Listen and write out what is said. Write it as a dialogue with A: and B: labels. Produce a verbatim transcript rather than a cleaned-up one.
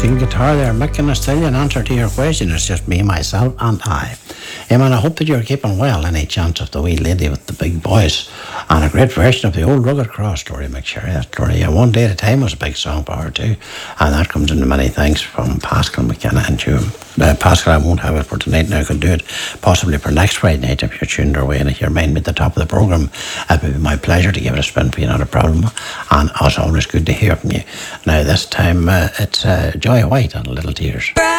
A: acoustic guitar there. Mick, can I tell you an answer to your question? It's just me, myself, and I. Hey man, I hope that you're keeping well. Any chance of the wee lady with the big boys, and a great version of the old Rugged Cross story, Mick Sherry. That story, yeah, One Day at a Time was a big song for her too, and that comes into many thanks from Pascal McKenna and you. Uh, Pascal, I won't have it for tonight. Now I could do it possibly for next Friday night if you're tuned our way. And if you remind me at the top of the programme, it would be my pleasure to give it a spin for you, not a problem. And as always, good to hear from you. Now this time uh, it's uh, Joy White and Little Tears.